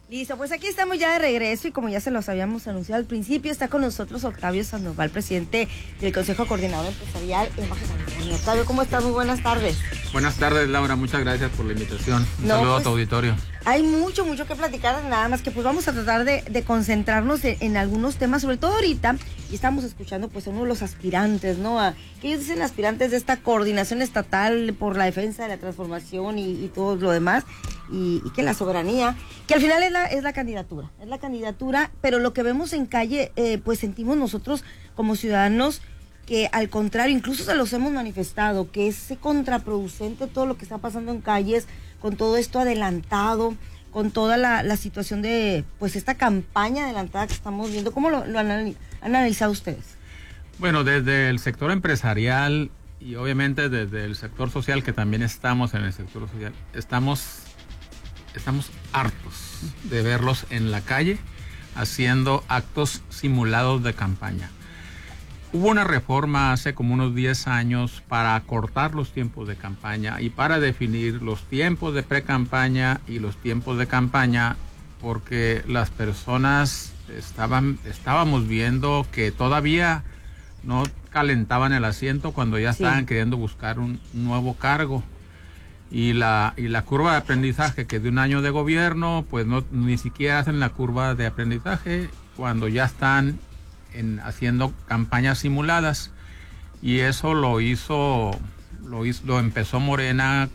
Listo, pues aquí estamos ya de regreso y como ya se los habíamos anunciado al principio, está con nosotros Octavio Sandoval, presidente del Consejo Coordinador Empresarial en Baja California. Octavio, ¿cómo estás? Muy buenas tardes. Buenas tardes, Laura, muchas gracias por la invitación. Un saludo a tu auditorio. Hay mucho que platicar, nada más que pues vamos a tratar de concentrarnos en algunos temas, sobre todo ahorita, y estamos escuchando pues a uno de los aspirantes, ¿no? Que ellos dicen aspirantes de esta coordinación estatal por la defensa de la transformación y todo lo demás, y que la soberanía, que al final es la candidatura, pero lo que vemos en calle, pues sentimos nosotros como ciudadanos que al contrario, incluso se los hemos manifestado, que es contraproducente todo lo que está pasando en calles, con todo esto adelantado, con toda la situación de, pues esta campaña adelantada que estamos viendo. ¿Cómo lo han analizado ustedes? Bueno, desde el sector empresarial y obviamente desde el sector social, que también estamos en el sector social, estamos hartos de verlos en la calle haciendo actos simulados de campaña. Hubo una reforma hace como unos 10 años para acortar los tiempos de campaña y para definir los tiempos de pre-campaña y los tiempos de campaña, porque las personas estábamos viendo que todavía no calentaban el asiento cuando ya estaban queriendo buscar un nuevo cargo. Y la curva de aprendizaje, que de un año de gobierno, pues ni siquiera hacen la curva de aprendizaje cuando ya están haciendo campañas simuladas. Y eso lo empezó Morena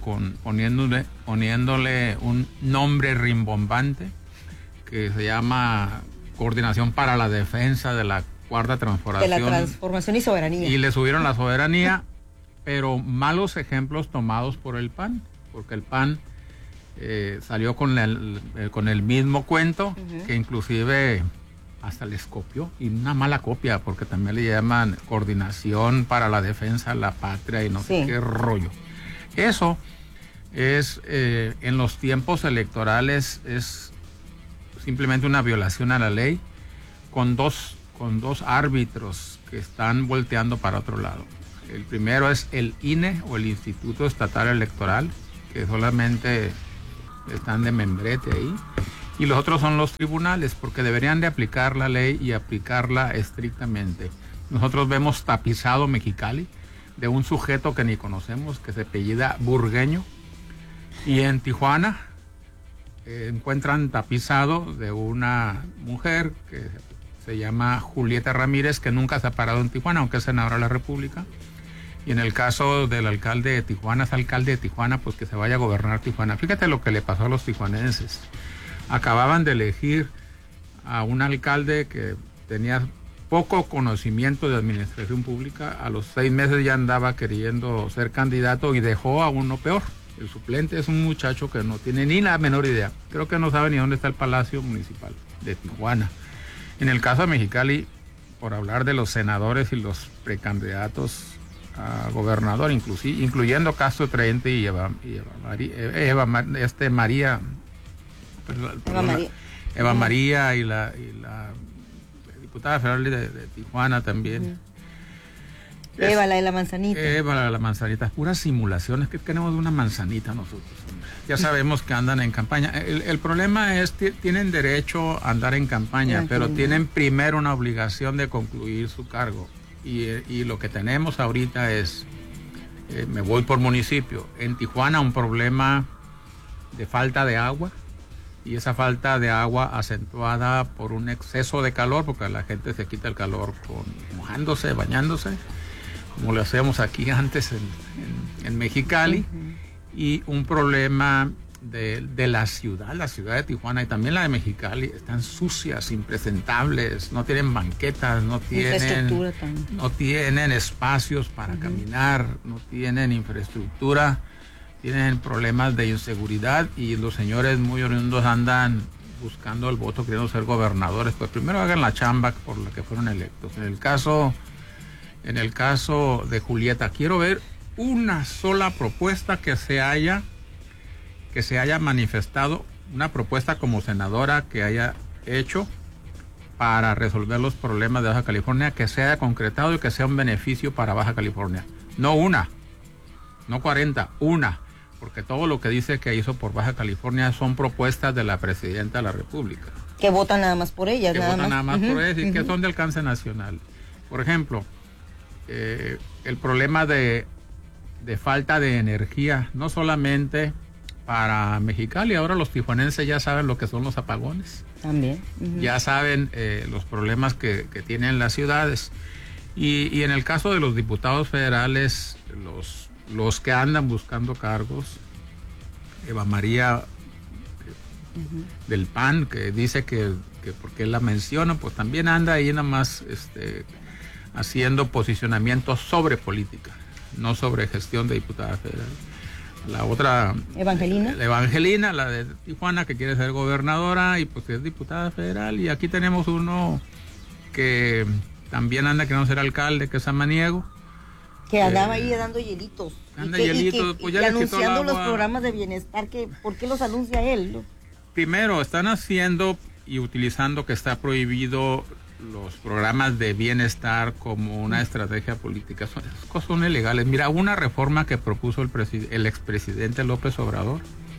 poniéndole un nombre rimbombante que se llama Coordinación para la Defensa de la Cuarta Transformación. De la transformación y soberanía. Y le subieron la soberanía, pero malos ejemplos tomados por el PAN, porque el PAN salió con el mismo cuento, que inclusive hasta les copió, y una mala copia, porque también le llaman Coordinación para la Defensa de la Patria y no sé qué rollo. Eso es, en los tiempos electorales, es simplemente una violación a la ley, con dos árbitros que están volteando para otro lado. El primero es el INE, o el Instituto Estatal Electoral, que solamente están de membrete ahí. Y los otros son los tribunales, porque deberían de aplicar la ley y aplicarla estrictamente. Nosotros vemos tapizado Mexicali de un sujeto que ni conocemos, que se apellida Burgueño. Y en Tijuana encuentran tapizado de una mujer que se llama Julieta Ramírez, que nunca se ha parado en Tijuana, aunque es senadora de la República. Y en el caso del alcalde de Tijuana, es alcalde de Tijuana, pues que se vaya a gobernar Tijuana. Fíjate lo que le pasó a los tijuanenses. Acababan de elegir a un alcalde que tenía poco conocimiento de administración pública. A los 6 meses ya andaba queriendo ser candidato y dejó a uno peor. El suplente es un muchacho que no tiene ni la menor idea. Creo que no sabe ni dónde está el Palacio Municipal de Tijuana. En el caso de Mexicali, por hablar de los senadores y los precandidatos a gobernador, incluyendo Castro Trente y Eva María y la diputada federal de Tijuana también. Eva, la de la manzanita. Eva, la de la manzanita. Puras simulaciones. ¿Qué queremos de una manzanita nosotros? Ya sabemos que andan en campaña. El problema es que tienen derecho a andar en campaña, pero tienen primero una obligación de concluir su cargo. Y lo que tenemos ahorita es, me voy por municipio. En Tijuana un problema de falta de agua. Y esa falta de agua acentuada por un exceso de calor, porque la gente se quita el calor mojándose, bañándose, como lo hacíamos aquí antes en Mexicali, y un problema de la ciudad de Tijuana y también la de Mexicali, están sucias, impresentables, no tienen banquetas, no tienen espacios para caminar, no tienen infraestructura. Tienen problemas de inseguridad y los señores muy oriundos andan buscando el voto, queriendo ser gobernadores. Pues primero hagan la chamba por la que fueron electos. En el caso de Julieta, quiero ver una sola propuesta que se haya manifestado, una propuesta como senadora que haya hecho para resolver los problemas de Baja California, que sea concretado y que sea un beneficio para Baja California. No una, no 40, una. porque todo lo que dice que hizo por Baja California son propuestas de la presidenta de la República. Que votan nada más por ellas. Que votan nada más por ellas y que son de alcance nacional. Por ejemplo, el problema de falta de energía, no solamente para Mexicali, ahora los tijuanenses ya saben lo que son los apagones. También. Ya saben los problemas que tienen las ciudades. Y en el caso de los diputados federales, los que andan buscando cargos, Eva María del PAN, que dice que porque la menciona, pues también anda ahí nada más haciendo posicionamientos sobre política, no sobre gestión de diputada federal. La otra, Evangelina, la de Tijuana, que quiere ser gobernadora y pues es diputada federal. Y aquí tenemos uno que también anda queriendo ser alcalde, que es Samaniego. Que andaba ahí dando hielitos. Pues ya y anunciando los programas de bienestar. ¿Por qué los anuncia él? ¿No? Primero, están haciendo y utilizando que está prohibido los programas de bienestar como una estrategia política. Esas cosas son ilegales. Mira, una reforma que propuso el expresidente López Obrador,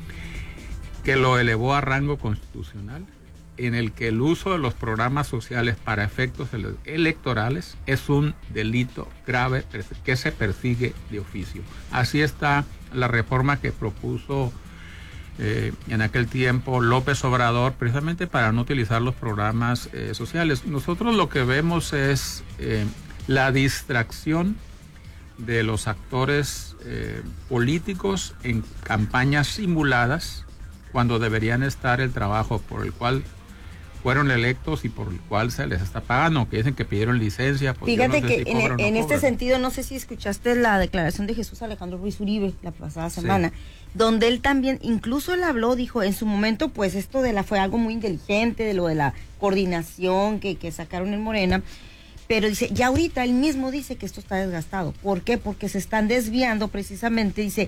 que lo elevó a rango constitucional, en el que el uso de los programas sociales para efectos electorales es un delito grave que se persigue de oficio. Así está la reforma que propuso en aquel tiempo López Obrador, precisamente para no utilizar los programas sociales. Nosotros lo que vemos es la distracción de los actores políticos en campañas simuladas, cuando deberían estar el trabajo por el cual fueron electos y por el cual se les está pagando, que dicen que pidieron licencia. Pues fíjate que en este sentido, no sé si escuchaste la declaración de Jesús Alejandro Ruiz Uribe la pasada semana, sí, donde él también, incluso él habló, dijo, en su momento, pues esto fue algo muy inteligente, de lo de la coordinación que sacaron en Morena, pero dice, ya ahorita él mismo dice que esto está desgastado. ¿Por qué? Porque se están desviando precisamente, dice,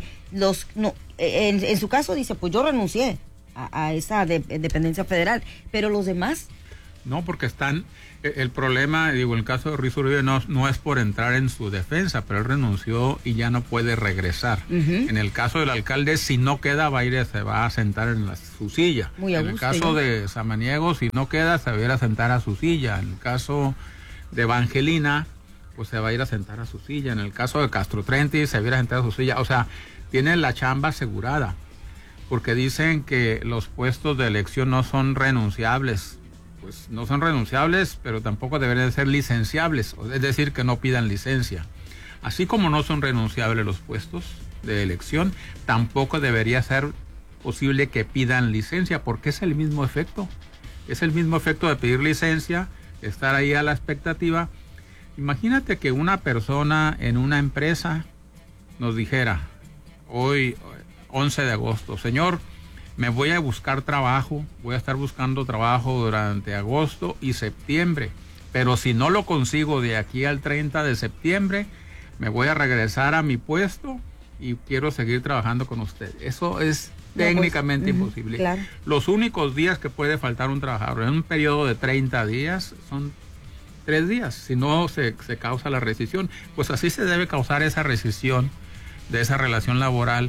en su caso dice, pues yo renuncié a esa dependencia federal, pero los demás no, porque el problema, digo, en el caso de Ruiz Uribe no es por entrar en su defensa, pero él renunció y ya no puede regresar. En el caso del alcalde, si no queda, se va a sentar en su silla. Muy a gusto, en el caso de Samaniego, si no queda, se va a ir a sentar a su silla. En el caso de Evangelina, pues se va a ir a sentar a su silla. En el caso de Castro Trenti, se va a ir a sentar a su silla. O sea, tienen la chamba asegurada, porque dicen que los puestos de elección no son renunciables. Pues no son renunciables, pero tampoco deberían ser licenciables, es decir, que no pidan licencia. Así como no son renunciables los puestos de elección, tampoco debería ser posible que pidan licencia, porque es el mismo efecto. Es el mismo efecto de pedir licencia, estar ahí a la expectativa. Imagínate que una persona en una empresa nos dijera, hoy 11 de agosto, señor, me voy a buscar trabajo, voy a estar buscando trabajo durante agosto y septiembre, pero si no lo consigo de aquí al 30 de septiembre, me voy a regresar a mi puesto y quiero seguir trabajando con usted. Eso es técnicamente imposible. Claro. Los únicos días que puede faltar un trabajador en un periodo de 30 días son 3 días, si no se causa la rescisión. Pues así se debe causar esa rescisión de esa relación laboral.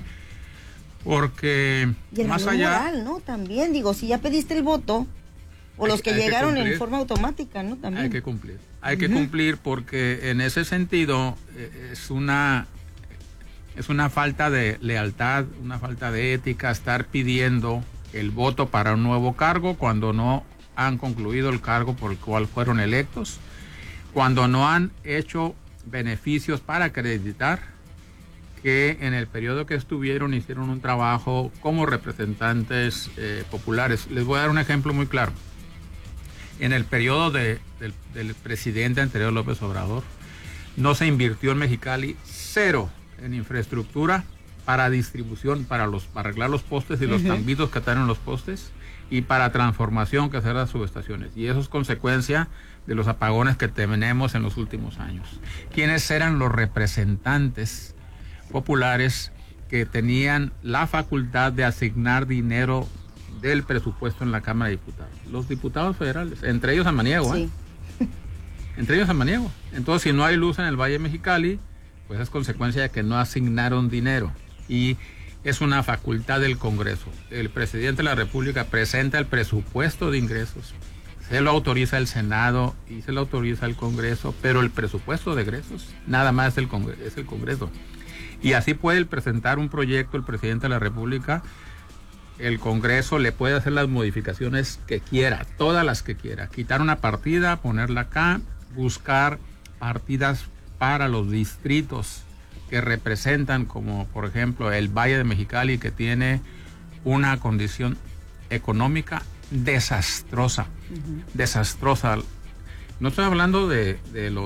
Porque y el más allá moral, ¿no? También, digo, si ya pediste el voto, o los que llegaron en forma automática, ¿no? También. Hay que cumplir porque en ese sentido es una falta de lealtad, una falta de ética estar pidiendo el voto para un nuevo cargo cuando no han concluido el cargo por el cual fueron electos, cuando no han hecho beneficios para acreditar que en el periodo que estuvieron hicieron un trabajo como representantes populares. Les voy a dar un ejemplo muy claro. En el periodo del presidente anterior, López Obrador, no se invirtió en Mexicali 0 en infraestructura para distribución, para arreglar los postes y los cambitos que están en los postes, y para transformación, que serán las subestaciones. Y eso es consecuencia de los apagones que tenemos en los últimos años. ¿Quiénes eran los representantes populares que tenían la facultad de asignar dinero del presupuesto en la Cámara de Diputados? Los diputados federales, entre ellos Samaniego, sí. Entre ellos Samaniego. Entonces, si no hay luz en el Valle Mexicali, pues es consecuencia de que no asignaron dinero. Y es una facultad del Congreso. El presidente de la República presenta el presupuesto de ingresos, se lo autoriza el Senado y se lo autoriza el Congreso, pero el presupuesto de egresos nada más es el Congreso. Y así puede presentar un proyecto el presidente de la República, el Congreso le puede hacer las modificaciones que quiera, todas las que quiera, quitar una partida, ponerla acá, buscar partidas para los distritos que representan, como por ejemplo el Valle de Mexicali, que tiene una condición económica desastrosa, desastrosa. No estoy hablando de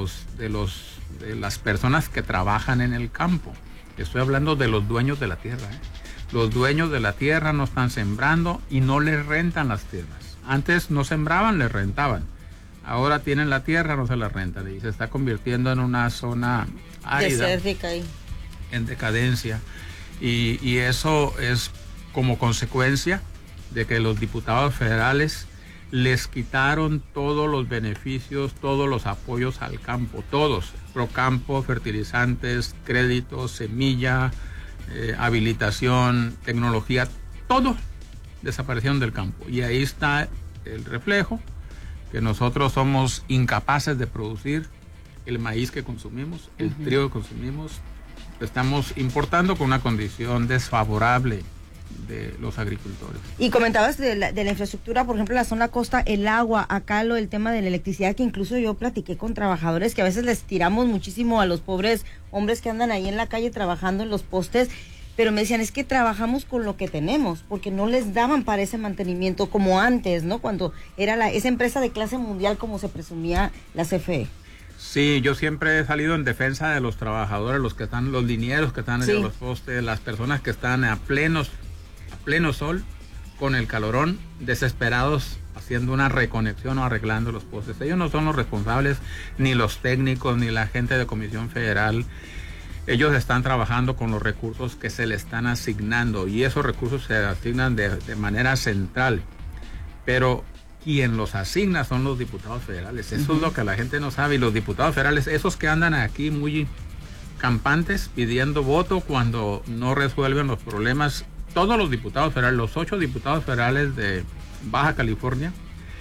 las personas que trabajan en el campo, estoy hablando de los dueños de la tierra. Los dueños de la tierra no están sembrando y no les rentan las tierras. Antes no sembraban, les rentaban. Ahora tienen la tierra, no se la rentan y se está convirtiendo en una zona árida, desértica, en decadencia. Y eso es como consecuencia de que los diputados federales les quitaron todos los beneficios, todos los apoyos al campo, todos, Procampo, fertilizantes, créditos, semilla, habilitación, tecnología, todo desaparecieron del campo. Y ahí está el reflejo, que nosotros somos incapaces de producir el maíz que consumimos, el trigo que consumimos, estamos importando con una condición desfavorable de los agricultores. Y comentabas de la infraestructura, por ejemplo, la zona costa, el agua, acá el tema de la electricidad, que incluso yo platiqué con trabajadores que a veces les tiramos muchísimo a los pobres hombres que andan ahí en la calle trabajando en los postes, pero me decían, es que trabajamos con lo que tenemos, porque no les daban para ese mantenimiento como antes, ¿no? Cuando era esa empresa de clase mundial como se presumía la CFE. Sí, yo siempre he salido en defensa de los trabajadores, los linieros que están en los postes, las personas que están a pleno sol, con el calorón, desesperados, haciendo una reconexión o arreglando los postes. Ellos no son los responsables, ni los técnicos, ni la gente de Comisión Federal. Ellos están trabajando con los recursos que se les están asignando y esos recursos se asignan de manera central. Pero quien los asigna son los diputados federales. Eso es lo que la gente no sabe. Y los diputados federales, esos que andan aquí muy campantes pidiendo voto cuando no resuelven los problemas, todos los diputados federales, los 8 diputados federales de Baja California,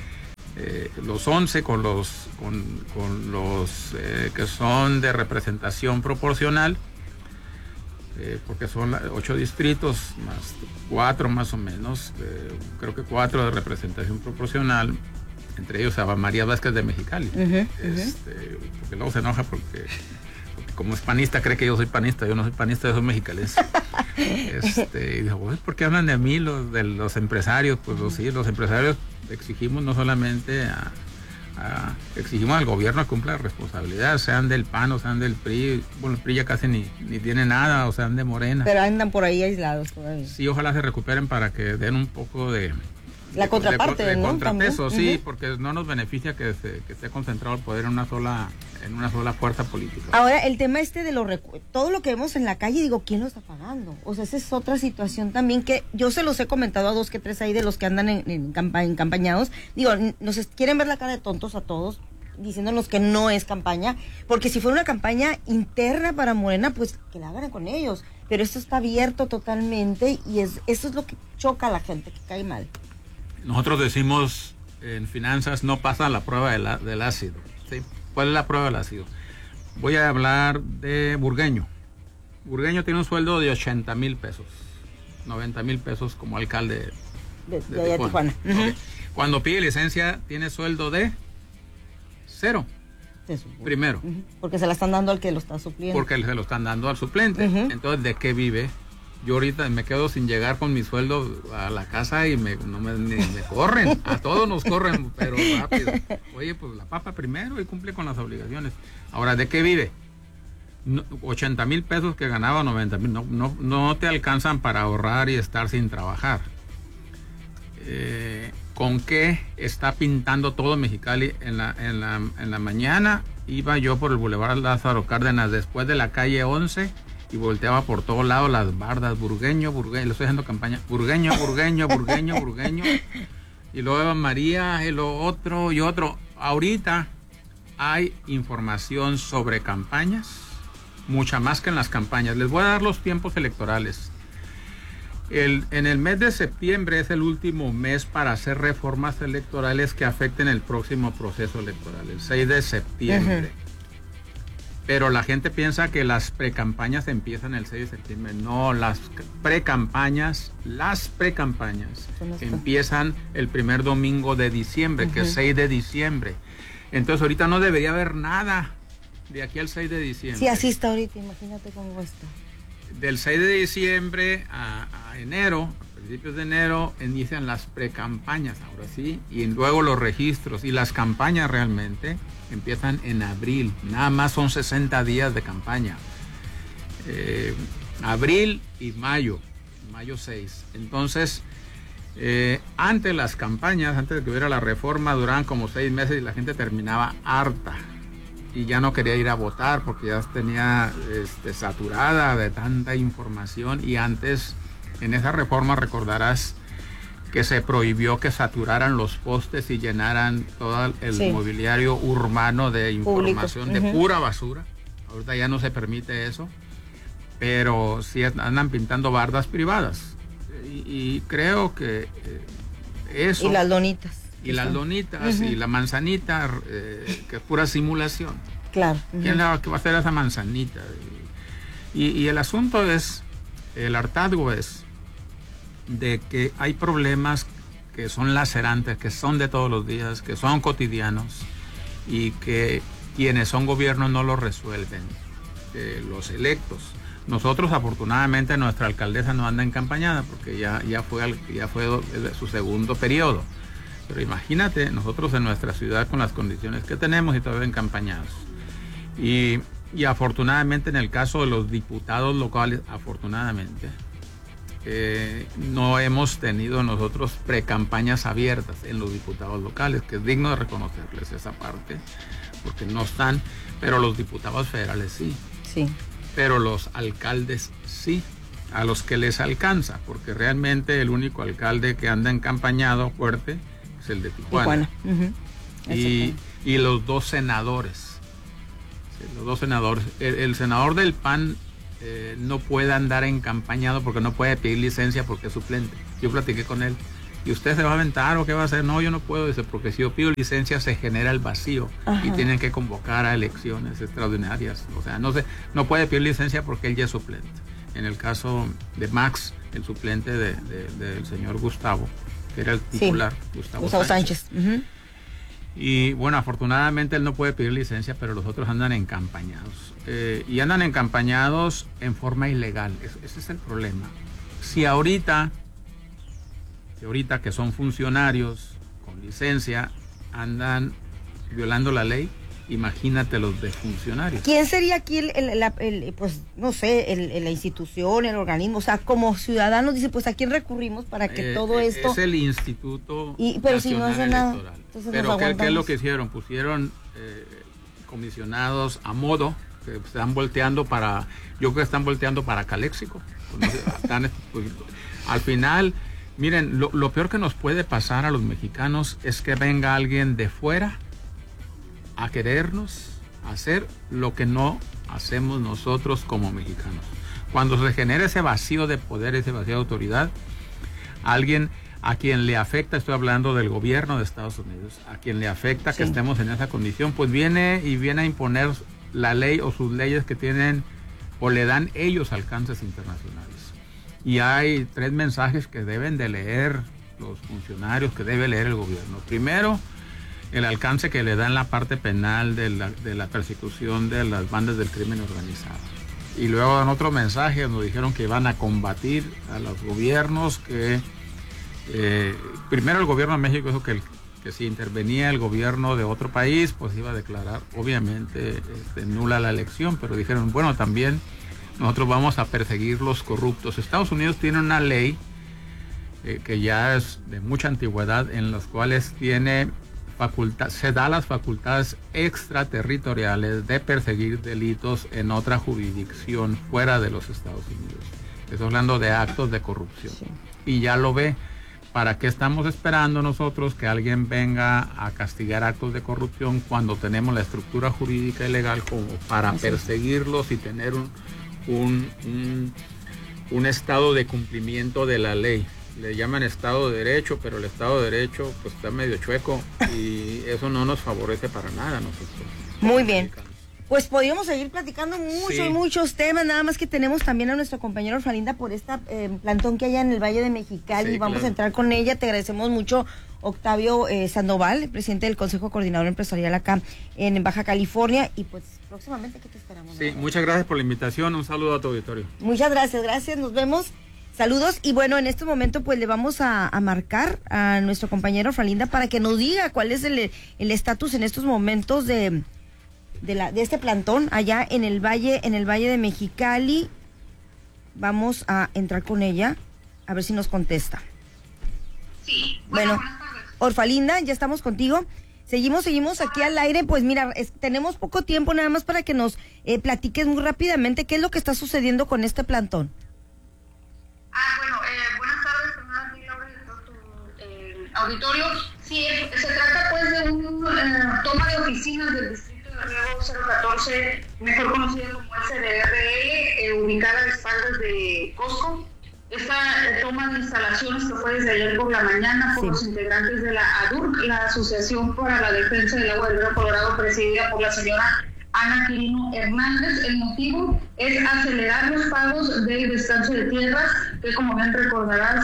los 11 con los que son de representación proporcional, porque son 8 distritos más 4 más o menos, creo que 4 de representación proporcional, entre ellos a María Vázquez de Mexicali, porque luego se enoja porque como es panista cree que yo soy panista, yo no soy panista, yo soy mexicalense. Y dijo, ¿por qué hablan de mí los empresarios? Pues los empresarios exigimos no solamente exigimos al gobierno que cumpla la responsabilidad, sean del PAN o sean del PRI. Bueno, el PRI ya casi ni tiene nada, o sean de Morena. Pero andan por ahí aislados todavía. Sí, ojalá se recuperen para que den un poco de contraparte, de ¿no? contrapeso, ¿También? Sí, porque no nos beneficia que esté concentrado el poder en una sola fuerza política. Ahora, el tema de todo lo que vemos en la calle, digo, ¿quién lo está pagando? O sea, esa es otra situación también que yo se los he comentado a 2 que 3 ahí de los que andan en campañados. Digo, nos quieren ver la cara de tontos a todos, diciéndonos que no es campaña, porque si fuera una campaña interna para Morena, pues que la hagan con ellos. Pero esto está abierto totalmente y eso es lo que choca a la gente, que cae mal. Nosotros decimos en finanzas no pasa la prueba del ácido. ¿Sí? ¿Cuál es la prueba del ácido? Voy a hablar de Burgueño. Burgueño tiene un sueldo de 80,000 pesos, 90,000 pesos como alcalde de Tijuana. Okay. Cuando pide licencia tiene sueldo de 0. Primero. Porque se la están dando al que lo está supliendo. Porque se lo están dando al suplente. Entonces, ¿de qué vive? Yo ahorita me quedo sin llegar con mi sueldo a la casa y me corren. A todos nos corren, pero rápido. Oye, pues la papa primero y cumple con las obligaciones. Ahora, ¿de qué vive? 80,000 pesos que ganaba, 90,000. No te alcanzan para ahorrar y estar sin trabajar. ¿Con qué está pintando todo Mexicali? En la mañana iba yo por el Boulevard Lázaro Cárdenas después de la calle 11 y volteaba por todos lados las bardas, Burgueño, le estoy haciendo campaña, Burgueño, y luego Eva María, y lo otro y otro. Ahorita hay información sobre campañas, mucha más que en las campañas. Les voy a dar los tiempos electorales. En el mes de septiembre es el último mes para hacer reformas electorales que afecten el próximo proceso electoral, el 6 de septiembre. Pero la gente piensa que las precampañas empiezan el 6 de septiembre. No, las precampañas empiezan el primer domingo de diciembre, que es 6 de diciembre. Entonces ahorita no debería haber nada de aquí al 6 de diciembre. Sí, así está ahorita, imagínate cómo está. Del 6 de diciembre a enero, a principios de enero, inician las precampañas, ahora sí, y luego los registros, y las campañas realmente empiezan en abril. Nada más son 60 días de campaña. Abril y mayo 6. Entonces, antes las campañas, antes de que hubiera la reforma, duraban como 6 meses y la gente terminaba harta y ya no quería ir a votar porque ya tenía saturada de tanta información. Y antes, en esa reforma, recordarás que se prohibió que saturaran los postes y llenaran todo el mobiliario urbano de información de pura basura. Ahorita ya no se permite eso, pero sí andan pintando bardas privadas. Y creo que eso... Y las donitas. Y las donitas y la manzanita, que es pura simulación. Claro. ¿Quién le va a hacer esa manzanita? Y el asunto es, el hartazgo es de que hay problemas que son lacerantes, que son de todos los días, que son cotidianos y que quienes son gobiernos no los resuelven, los electos. Nosotros, afortunadamente, nuestra alcaldesa no anda encampañada porque ya fue su segundo periodo. Pero imagínate, nosotros en nuestra ciudad con las condiciones que tenemos y todavía encampañados. Y afortunadamente en el caso de los diputados locales, afortunadamente, no hemos tenido nosotros precampañas abiertas en los diputados locales, que es digno de reconocerles esa parte, porque no están, pero los diputados federales sí. Sí. Pero los alcaldes sí, a los que les alcanza, porque realmente el único alcalde que anda encampañado fuerte es el de Tijuana. Y los dos senadores. El senador del PAN no puede andar encampañado porque no puede pedir licencia porque es suplente. Yo platiqué con él. ¿Y usted se va a aventar o qué va a hacer? No, yo no puedo, dice, porque si yo pido licencia se genera el vacío. Y tienen que convocar a elecciones extraordinarias. O sea, no puede pedir licencia porque él ya es suplente. En el caso de Max, el suplente del señor Gustavo, que era el titular, Gustavo Sánchez. Y bueno, afortunadamente él no puede pedir licencia, pero los otros andan encampañados. Y andan encampañados en forma ilegal. Ese es el problema. Si ahorita que son funcionarios con licencia andan violando la ley, imagínate los de funcionarios. ¿Quién sería aquí pues no sé, la institución, el organismo? O sea, como ciudadanos, dice, pues ¿a quién recurrimos para que todo esto? Es el Instituto pero Nacional si no hace Electoral. nada, entonces pero ¿qué es lo que hicieron? Pusieron comisionados a modo, que están volteando para, yo creo que están volteando para Caléxico. Pues, al final, miren, lo peor que nos puede pasar a los mexicanos es que venga alguien de fuera a querernos hacer lo que no hacemos nosotros como mexicanos. Cuando se genera ese vacío de poder, ese vacío de autoridad, alguien a quien le afecta, estoy hablando del gobierno de Estados Unidos, a quien le afecta que estemos en esa condición, pues viene a imponer la ley o sus leyes que tienen o le dan ellos alcances internacionales. Y hay 3 mensajes que deben de leer los funcionarios, que debe leer el gobierno. Primero, el alcance que le da en la parte penal de la persecución de las bandas del crimen organizado. Y luego en otro mensaje nos dijeron que iban a combatir a los gobiernos, que primero el gobierno de México dijo que si intervenía el gobierno de otro país, pues iba a declarar obviamente nula la elección, pero dijeron, bueno, también nosotros vamos a perseguir los corruptos. Estados Unidos tiene una ley que ya es de mucha antigüedad, en las cuales se da las facultades extraterritoriales de perseguir delitos en otra jurisdicción fuera de los Estados Unidos. Estoy hablando de actos de corrupción. Sí. Y ya lo ve. ¿Para qué estamos esperando nosotros que alguien venga a castigar actos de corrupción cuando tenemos la estructura jurídica y legal como para perseguirlos y tener un estado de cumplimiento de la ley. Le llaman Estado de Derecho, pero el Estado de Derecho pues está medio chueco y eso no nos favorece para nada a nosotros. Muy bien. Pues podríamos seguir platicando muchos temas, nada más que tenemos también a nuestro compañero Orfalinda por esta plantón que hay en el Valle de Mexicali, vamos a entrar con ella. Te agradecemos mucho, Octavio Sandoval, presidente del Consejo Coordinador Empresarial acá en Baja California, y pues próximamente, ¿qué te esperamos? Sí, muchas gracias por la invitación, un saludo a tu auditorio. Muchas gracias, nos vemos. Saludos, y bueno, en este momento pues le vamos a marcar a nuestro compañero Orfalinda para que nos diga cuál es el estatus en estos momentos de este plantón allá en el Valle de Mexicali. Vamos a entrar con ella a ver si nos contesta. Sí. Bueno, Orfalinda, ya estamos contigo. Seguimos aquí al aire. Pues mira, tenemos poco tiempo nada más para que nos platiques muy rápidamente qué es lo que está sucediendo con este plantón. Buenas tardes, Fernanda y Laura, de todo tu auditorio. Sí, se trata pues de una toma de oficinas del distrito de Riego 014, mejor conocido como SDRL, ubicada a espaldas de Costco. Esta toma de instalaciones que fue desde ayer por la mañana por los integrantes de la ADURC, la Asociación para la Defensa del Agua del Río Colorado, presidida por la señora Ana Quirino Hernández. El motivo es acelerar los pagos del descanso de tierras, que como bien recordarás,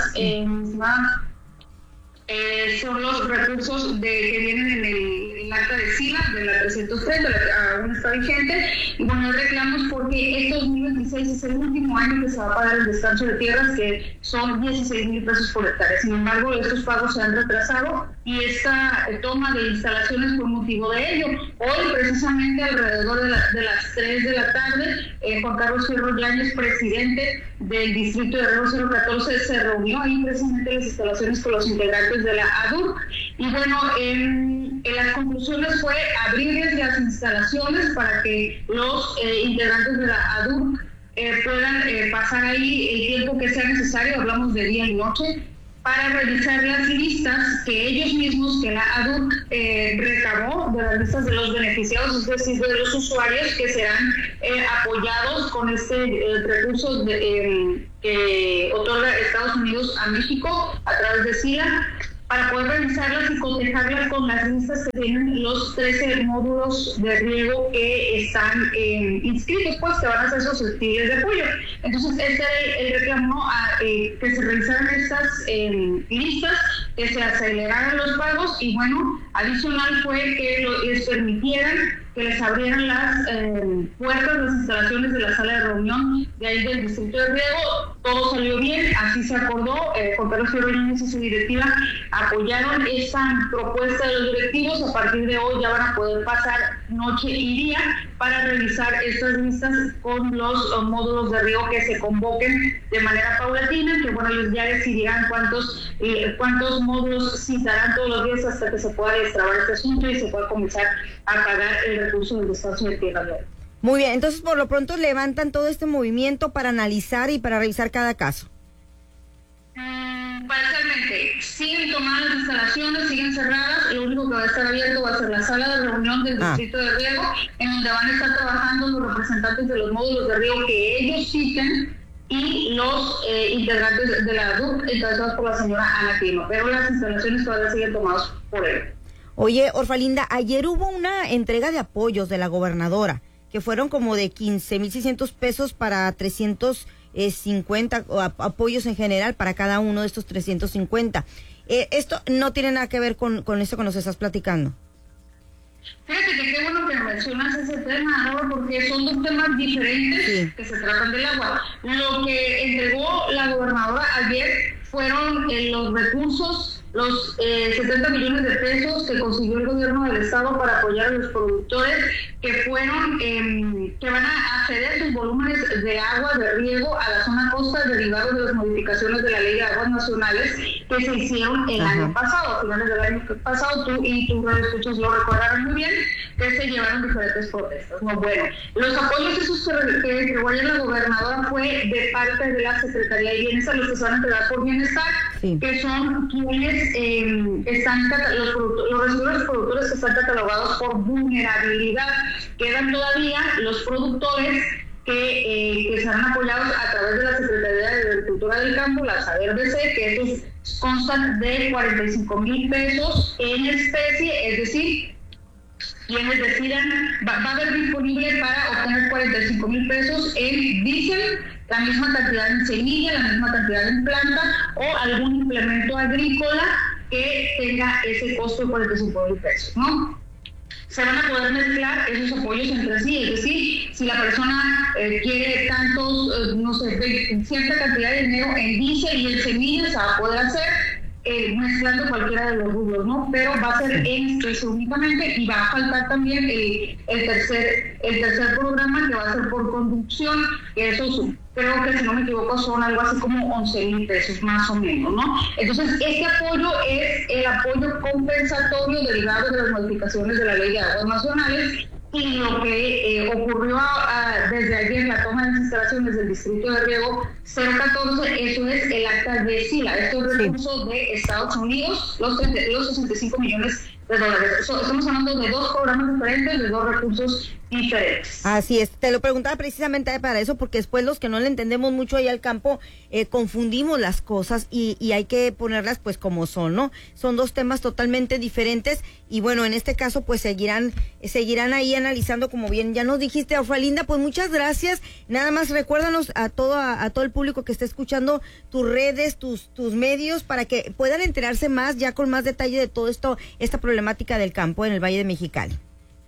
son los recursos que vienen en el acta de SILA de la 330, aún está vigente, y bueno, reclamos porque este 2026 es el último año que se va a pagar el descanso de tierras, que son 16,000 pesos por hectárea. Sin embargo, estos pagos se han retrasado y esta toma de instalaciones por motivo de ello. Hoy, precisamente alrededor de las 3 de la tarde, Juan Carlos Fierro Yáñez, presidente del distrito de Riego 014, se reunió ahí precisamente en las instalaciones con los integrantes de la ADUR, y bueno, en las conclusiones fue abrirles las instalaciones para que los integrantes de la ADUR puedan pasar ahí el tiempo que sea necesario, hablamos de día y noche, para revisar las listas que ellos mismos, que la ADUC recabó de las listas de los beneficiados, es decir, de los usuarios que serán apoyados con este recurso que otorga Estados Unidos a México a través de SILA, para poder revisarlas y cotejarlas con las listas que tienen los 13 módulos de riego que están inscritos, pues que van a ser susceptibles de apoyo. Entonces, este era el reclamo, que se revisaran estas listas, que se aceleraran los pagos, y bueno, adicional fue que les permitieran que les abrieran las puertas, las instalaciones de la sala de reunión de ahí del distrito de Riego. Todo salió bien, así se acordó. Juan Carlos Fierro Yáñez y su directiva apoyaron esta propuesta de los directivos. A partir de hoy ya van a poder pasar noche y día para revisar estas listas con los módulos de riego que se convoquen de manera paulatina, que bueno, ellos ya decidirán cuántos módulos citarán todos los días hasta que se pueda destrabar este asunto y se pueda comenzar a pagar el recurso del descanso de tierra. Muy bien, entonces por lo pronto levantan todo este movimiento para analizar y para revisar cada caso. Parcialmente, siguen tomando las instalaciones, siguen cerradas, lo único que va a estar abierto va a ser la sala de reunión del distrito de riego, en donde van a estar trabajando los representantes de los módulos de riego que ellos citen y los integrantes de la ADUC, encabezados por la señora Ana Quirino, pero las instalaciones todavía siguen tomadas por él. Oye, Orfalinda, ayer hubo una entrega de apoyos de la gobernadora, que fueron como de 15,600 pesos para 350 apoyos en general para cada uno de estos 350. Esto no tiene nada que ver con esto que nos estás platicando. Fíjate que qué bueno que mencionas ese tema, ¿no? Porque son dos temas diferentes que se tratan del agua. Lo que entregó la gobernadora ayer fueron los recursos, los 70 millones de pesos que consiguió el gobierno del estado para apoyar a los productores que fueron, que van a ceder sus volúmenes de agua de riego a la zona costa derivado de las modificaciones de la Ley de Aguas Nacionales que se hicieron el año pasado, a finales del año pasado. Tú y tus radioescuchas lo recordaron muy bien, que se llevaron diferentes protestas. No, bueno, los apoyos esos que entregó ayer la gobernadora fue de parte de la Secretaría de Bienestar, los que se van a entregar por Bienestar, que son quienes están los residuos productores que están catalogados por vulnerabilidad. Quedan todavía los productores que serán apoyados a través de la Secretaría de Agricultura del Campo, la SADER-BC, que estos constan de 45,000 pesos en especie, es decir, quienes decidan, va a haber disponible para obtener 45,000 pesos en diésel, la misma cantidad en semilla, la misma cantidad en planta o algún implemento agrícola que tenga ese costo de 45,000 pesos, ¿no? Se van a poder mezclar esos apoyos entre sí, es decir, si la persona quiere tantos, cierta cantidad de dinero en diésel y en semillas, se va a poder hacer mezclando cualquiera de los rubros, ¿no? Pero va a ser en especie únicamente y va a faltar también el tercer programa, que va a ser por conducción, que esos creo que, si no me equivoco, son algo así como 11,000 pesos más o menos, ¿no? Entonces, este apoyo es el apoyo compensatorio derivado de las modificaciones de la Ley de Aguas Nacionales. Y lo que ocurrió desde ayer, la toma de las instalaciones del Distrito de Riego 014, eso es el acta de SILA. Estos recursos de Estados Unidos, los 65 millones de dólares. Estamos hablando de dos programas diferentes, de dos recursos diferentes. Así es, te lo preguntaba precisamente para eso, porque después los que no le entendemos mucho ahí al campo, confundimos las cosas y hay que ponerlas pues como son, ¿no? Son dos temas totalmente diferentes y bueno, en este caso pues seguirán ahí analizando, como bien ya nos dijiste, Ofralinda, pues muchas gracias. Nada más recuérdanos a todo el público que esté escuchando tus redes, tus medios, para que puedan enterarse más, ya con más detalle de todo esto, esta problemática del campo en el Valle de Mexicali.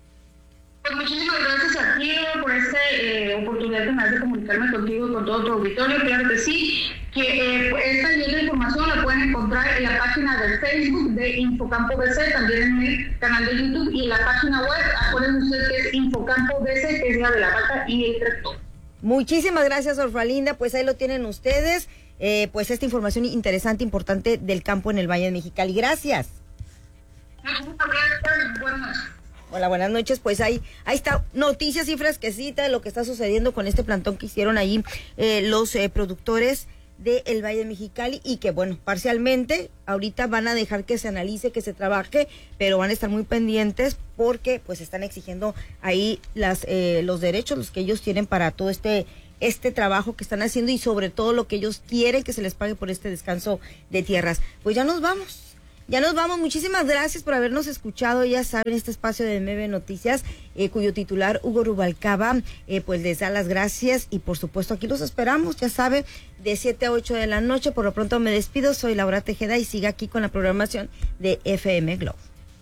Pues muchísimas gracias a ti por esta oportunidad que me das de comunicarme contigo y con todo tu auditorio. Claro que sí, que esta y la información la pueden encontrar en la página de Facebook de Infocampo BC, también en el canal de YouTube y en la página web. Acuérdense ustedes que es Infocampo BC, que es la de la vaca y el tractor. Muchísimas gracias, Orfalinda. Pues ahí lo tienen ustedes, pues esta información interesante, importante del campo en el Valle de Mexicali. Gracias. Buenas noches. Hola, buenas noches. Pues ahí está, noticias y fresquecita de lo que está sucediendo con este plantón que hicieron ahí los productores del Valle de Mexicali y que bueno, parcialmente ahorita van a dejar que se analice, que se trabaje, pero van a estar muy pendientes porque pues están exigiendo ahí los derechos, los que ellos tienen para todo este trabajo que están haciendo y sobre todo lo que ellos quieren que se les pague por este descanso de tierras. Pues ya nos vamos. Muchísimas gracias por habernos escuchado. Ya saben, este espacio de MB Noticias, cuyo titular Hugo Rubalcaba, pues les da las gracias y por supuesto aquí los esperamos, ya sabe, de 7 a 8 de la noche. Por lo pronto me despido, soy Laura Tejeda y siga aquí con la programación de FM Globo.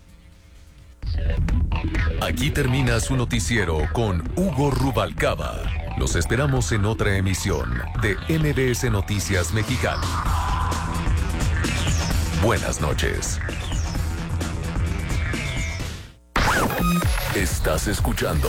Aquí termina su noticiero con Hugo Rubalcaba. Los esperamos en otra emisión de MBS Noticias Mexicali. Buenas noches. Estás escuchando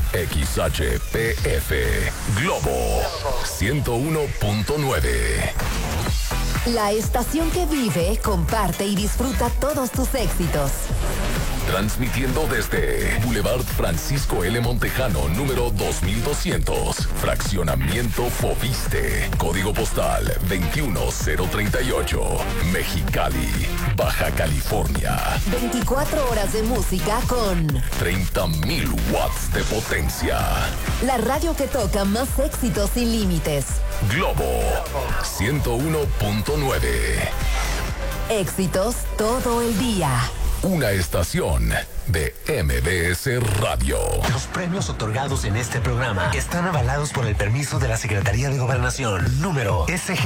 XHPF Globo 101.9. La estación que vive, comparte y disfruta todos tus éxitos. Transmitiendo desde Boulevard Francisco L. Montejano, número 2200, Fraccionamiento Foviste, Código Postal 21038, Mexicali, Baja California. 24 horas de música con 30,000 watts de potencia. La radio que toca más éxitos sin límites. Globo 101.9. Éxitos todo el día. Una estación de MBS Radio. Los premios otorgados en este programa están avalados por el permiso de la Secretaría de Gobernación. Número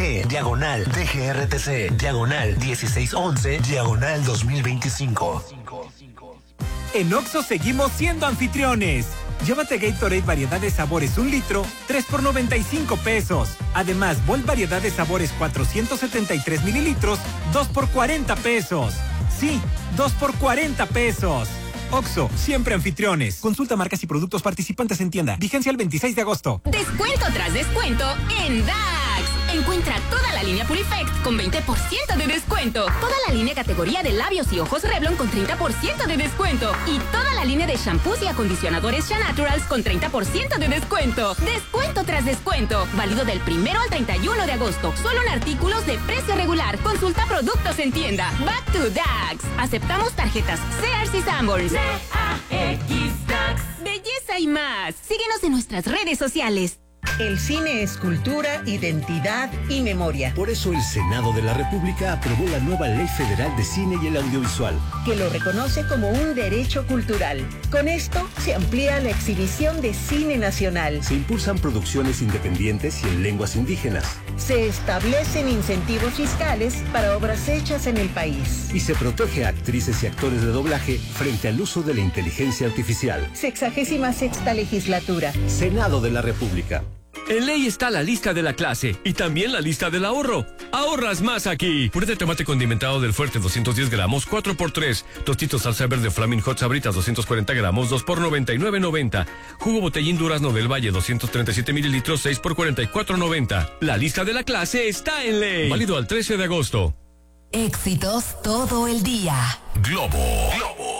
SG/DGRTC/1611/2025. En Oxxo seguimos siendo anfitriones. Llévate Gatorade variedad de sabores 1 litro, 3 por 95 pesos. Además, Volt variedad de sabores 473 mililitros, 2 por 40 pesos. Sí, 2 por 40 pesos. Oxxo, siempre anfitriones. Consulta marcas y productos participantes en tienda. Vigencia el 26 de agosto. Descuento tras descuento en DAX. Encuentra toda la línea Purifect con 20% de descuento. Toda la línea categoría de labios y ojos Revlon con 30% de descuento. Y toda la línea de shampoos y acondicionadores Shanaturals con 30% de descuento. Descuento tras descuento. Válido del 1 al 31 de agosto. Solo en artículos de precio regular. Consulta productos en tienda. Back to DAX. Aceptamos tarjetas Sears y Sanborns. DAX. Belleza y más. Síguenos en nuestras redes sociales. El cine es cultura, identidad y memoria. Por eso el Senado de la República aprobó la nueva Ley Federal de Cine y el Audiovisual, que lo reconoce como un derecho cultural. Con esto se amplía la exhibición de cine nacional. Se impulsan producciones independientes y en lenguas indígenas. Se establecen incentivos fiscales para obras hechas en el país. Y se protege a actrices y actores de doblaje frente al uso de la inteligencia artificial. 66ª legislatura. Senado de la República. En ley está la lista de la clase y también la lista del ahorro. Ahorras más aquí. Puré de tomate condimentado del Fuerte 210 gramos, 4x3. Tostitos salsa verde Flaming Hot Sabritas 240 gramos, 2x99.90. Jugo Botellín Durazno del Valle 237 mililitros, 6x44.90. La lista de la clase está en ley. Válido al 13 de agosto. Éxitos todo el día. Globo.